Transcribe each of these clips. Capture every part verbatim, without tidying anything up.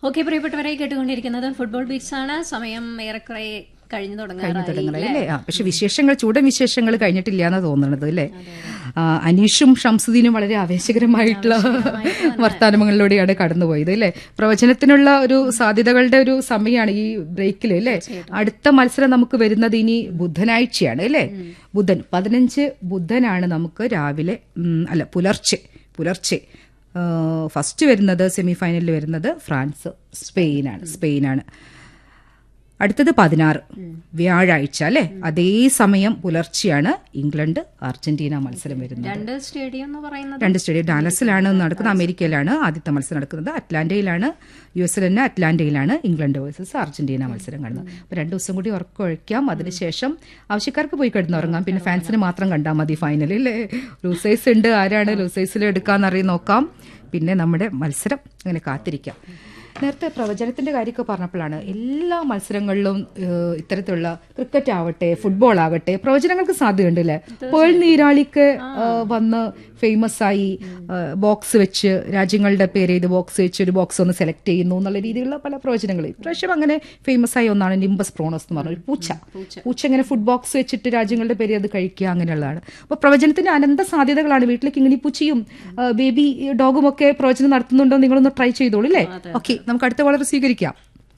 Okay, പ്രിയപ്പെട്ടവരെ കേട്ടുകൊണ്ടിരിക്കുന്നത് football beats ആണ്. സമയം ഏറെക്കുറെ കഴിഞ്ഞു തുടങ്ങാറല്ലേ? പക്ഷെ വിശേഷങ്ങൾ ചൂടൻ വിശേഷങ്ങൾ കഴിഞ്ഞിട്ടില്ല എന്നാ തോന്നുന്നത് അല്ലേ? അനീഷും ഷംസുദ്ദീനും വളരെ ആവേശകരമായിട്ടുള്ള വർത്തമാനങ്ങളിലൂടെയാണ് കടന്നുപോയത് അല്ലേ? പ്രവചനത്തിനുള്ള ഒരു സാധ്യതകളുടെ ഒരു സമയമാണ് ഈ ബ്രേക്കിൽ അല്ലേ? അടുത്ത മത്സരം നമുക്ക് വരുന്നത് ഇനി ബുധനാഴ്ചയാണ് അല്ലേ? ബുധൻ പതിനഞ്ച് ബുധനാണ് നമുക്ക് രാവിലെ അല്ല പുലർച്ചെ പുലർച്ചെ ഫസ്റ്റ് വരുന്നത് സെമി ഫൈനലിൽ വരുന്നത് ഫ്രാൻസ് സ്പെയിനാണ് സ്പെയിനാണ് അടുത്തത് പതിനാറ് വ്യാഴാഴ്ച അല്ലെ? അതേ സമയം പുലർച്ചെയാണ് ഇംഗ്ലണ്ട് അർജന്റീന മത്സരം വരുന്നത്. രണ്ട് സ്റ്റേഡിയം രണ്ട് സ്റ്റേഡിയം ഡാലസിലാണ് നടക്കുന്നത്, അമേരിക്കയിലാണ് ആദ്യത്തെ മത്സരം നടക്കുന്നത്. അറ്റ്ലാന്റയിലാണ്, യു എസിൽ തന്നെ അറ്റ്ലാന്റയിലാണ് ഇംഗ്ലണ്ട് വേഴ്സസ് അർജന്റീന മത്സരം കാണുന്നത്. അപ്പോൾ രണ്ടു ദിവസം കൂടി ഉറക്കൊഴിക്കാം. അതിനുശേഷം ആവശ്യക്കാർക്ക് പോയി കിടന്നുറങ്ങാം. പിന്നെ ഫാൻസിന് മാത്രം കണ്ടാൽ മതി ഫൈനലിൽ. ലൂസേഴ്സ് ഉണ്ട്, ആരാണ് ലൂസേഴ്സിൽ എടുക്കാന്നറിയാൻ നോക്കാം. പിന്നെ നമ്മുടെ മത്സരം അങ്ങനെ കാത്തിരിക്കാം. നേരത്തെ പ്രവചനത്തിന്റെ കാര്യമൊക്കെ പറഞ്ഞപ്പോഴാണ് എല്ലാ മത്സരങ്ങളിലും ഇത്തരത്തിലുള്ള ക്രിക്കറ്റ് ആവട്ടെ ഫുട്ബോൾ ആകട്ടെ പ്രവചനങ്ങൾക്ക് സാധ്യതയുണ്ട് അല്ലേ? പേൾ നീരാളിക്ക് വന്ന് ഫേമസ് ആയി ബോക്സ് വെച്ച് രാജ്യങ്ങളുടെ പേര് ചെയ്ത് ബോക്സ് വെച്ച് ഒരു ബോക്സ് ഒന്ന് സെലക്ട് ചെയ്യുന്നു എന്നുള്ള രീതിയിലുള്ള പല പ്രവചനങ്ങളും. ഇപ്രാവശ്യം അങ്ങനെ ഫേമസ് ആയ ഒന്നാണ് നിംബസ് പ്രോണോസ് എന്ന് പറഞ്ഞ ഒരു പൂച്ച. പൂച്ച ഇങ്ങനെ ഫുഡ് ബോക്സ് വെച്ചിട്ട് രാജ്യങ്ങളുടെ പേര് അത് കഴിക്കുക അങ്ങനെയുള്ളതാണ്. അപ്പോൾ പ്രവചനത്തിന്റെ അനന്ത സാധ്യതകളാണ്. വീട്ടിലേക്ക് ഇങ്ങനെ പൂച്ചയും ബേബി ഡോഗും ഒക്കെ പ്രവചനം നടത്തുന്നുണ്ടോ? നിങ്ങളൊന്ന് ട്രൈ ചെയ്തോളൂ അല്ലേ? ഓക്കെ, നമുക്ക് അടുത്ത വളരെ സ്വീകരിക്കാം.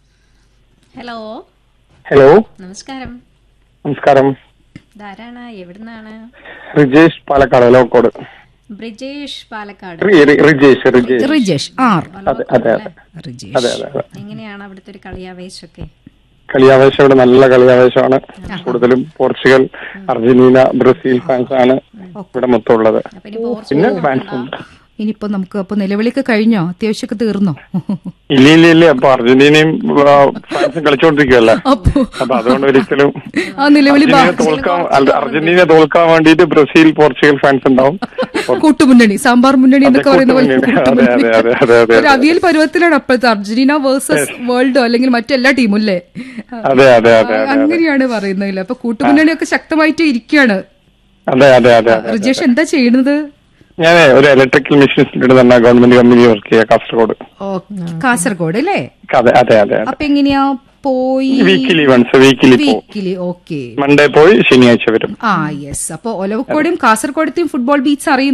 ഹലോ ഹലോ നമസ്കാരം. നമസ്കാരം. ധാരാണ് എവിടുന്നാണ്? റിജേഷ് പാലക്കാട് ലോക്കോട്. ബ്രിജേഷ് പാലക്കാട്. റിജേഷ് റിജേഷ് റിജേഷ് ആർ. അതെ അതെ അതെ റിജേഷ്. എങ്ങനെയാണ് അവിടുത്തെ ഒരു കളിയാവേശമൊക്കെ? കളിയാവേശം ഇവിടെ നല്ല കളിയാവേശമാണ്. കൂടുതലും പോർച്ചുഗൽ, അർജന്റീന, ബ്രസീൽ ഫാൻസ് ആണ് ഇവിടെ മൊത്തം ഉള്ളത്. പിന്നെ ഫാൻസ് ഉണ്ട്. ഇനിയിപ്പോ നമുക്ക് അപ്പൊ നിലവിളിയൊക്കെ കഴിഞ്ഞോ? അത്യാവശ്യമൊക്കെ തീർന്നോ? ഇല്ല ഇല്ല ഇല്ല അപ്പൊ അർജന്റീനയും ഫ്രാൻസും കളിച്ചോണ്ടിരിക്കുവല്ലേ. അപ്പൊ അതുകൊണ്ട് ഒരിക്കലും തോൽക്കാൻ അർജന്റീന തോൽക്കാൻ വേണ്ടിട്ട് ബ്രസീൽ പോർച്ചുഗൽ ഫാൻസ് ഉണ്ടാവും. കൂട്ടുമുന്നണി, സാമ്പാർ മുന്നണി എന്നൊക്കെ പറയുന്ന പോലെ അവിയൽ പരുവത്തിലാണ് അപ്പോഴത്തെ അർജന്റീന വേഴ്സസ് വേൾഡോ അല്ലെങ്കിൽ മറ്റെല്ലാ ടീമും അല്ലേ? അതെ അതെ അതെ അങ്ങനെയാണ് പറയുന്നില്ല. അപ്പൊ കൂട്ടുമുന്നണിയൊക്കെ ശക്തമായിട്ട് ഇരിക്കുകയാണ്. അതെ അതെ അതെ. റിജേഷ് എന്താ ചെയ്യുന്നത്? ഞാൻ ഒരു ഇലക്ട്രിക്കൽ മെഷീൻസിന്റെ തന്നെ ഗവൺമെന്റ് കമ്പനി വർക്ക് ചെയ്യാം കാസർഗോഡ്. കാസർഗോഡ് അല്ലേ? അതെ അതെ അതെ. അപ്പൊ എങ്ങനെയാ പോയി? Weekly once weekly weekly okay. Monday പോയി ശനിയാഴ്ച വരും. ആ യെസ്. അപ്പൊ ഒലവക്കോടും കാസർഗോഡത്തെയും ഫുട്ബോൾ ബീച്ച് അറിയുന്നു.